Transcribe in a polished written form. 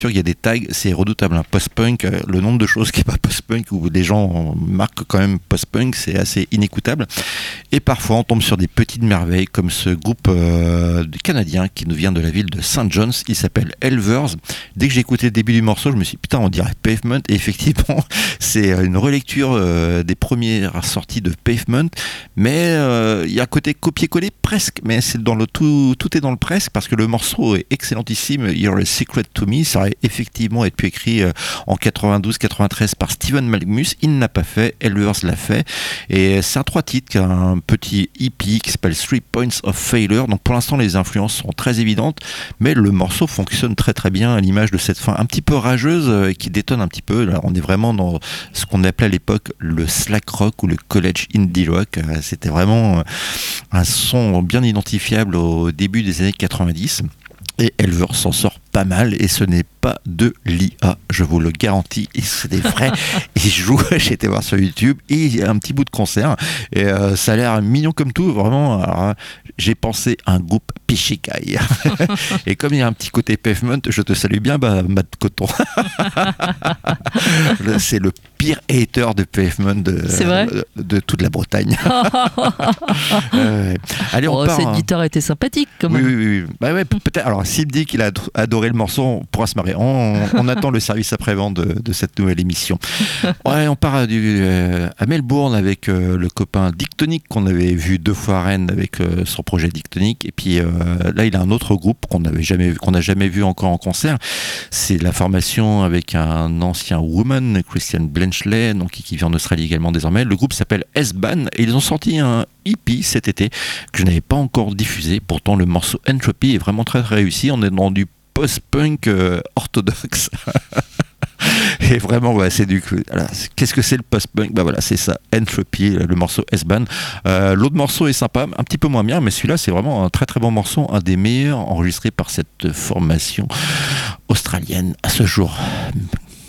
il y a des tags, c'est redoutable. Un post-punk, le nombre de choses qui n'est pas post-punk, où les gens marquent quand même post-punk, c'est assez inécoutable. Et parfois, on tombe sur des petites merveilles, comme ce groupe canadien qui nous vient de la ville de St. John's. Il s'appelle Elvers. Dès que j'ai écouté le début du morceau, je me suis dit, putain, on dirait Pavement. Et effectivement, c'est une relecture des premières sorties de Pavement. Mais il y a un côté copier-coller presque. Mais c'est dans le tout est dans le presque, parce que le morceau est excellentissime. You're a Secret to Me. Ça aurait effectivement été écrit en 92-93 par Steven Malmus. Il n'a pas fait, Elvers l'a fait, et c'est un 3 titres, un petit EP qui s'appelle 3 Points of Failure. Donc pour l'instant les influences sont très évidentes, mais le morceau fonctionne très très bien à l'image de cette fin un petit peu rageuse et qui détonne un petit peu. Là on est vraiment dans ce qu'on appelait à l'époque le slack rock ou le college indie rock. C'était vraiment un son bien identifiable au début des années 90. Et Elvers s'en sort pas mal, et ce n'est pas de l'IA, je vous le garantis, et c'est des vrais. Il joue, j'ai été voir sur YouTube, et il y a un petit bout de concert, et ça a l'air mignon comme tout, vraiment. Alors, j'ai pensé à un groupe Pichikai. Et comme il y a un petit côté Pavement, je te salue bien, Matt Coton. C'est le pire hater de Pavement de toute la Bretagne. Allez, on part. Cette guitare était sympathique quand même. Oui. Bah ouais, peut-être. Alors, s'il me dit qu'il a adoré le morceau, on pourra se marrer. On attend le service après-vente de cette nouvelle émission. Ouais, on part à Melbourne avec le copain Dictonic, qu'on avait vu 2 fois à Rennes avec son projet Dictonic. Et puis là, il a un autre groupe qu'on n'a jamais vu encore en concert. C'est la formation avec un ancien Woman, Christian Blenchley, donc qui vit en Australie également désormais. Le groupe s'appelle S-Ban, et ils ont sorti un EP cet été que je n'avais pas encore diffusé. Pourtant, le morceau Entropy est vraiment très, très réussi. On est dans du post-punk orthodoxe. Et vraiment, c'est du... Voilà. Qu'est-ce que c'est le post-punk ? Voilà, c'est ça, Entropy, le morceau S-Ban. L'autre morceau est sympa, un petit peu moins bien, mais celui-là, c'est vraiment un très très bon morceau, un des meilleurs enregistrés par cette formation australienne à ce jour.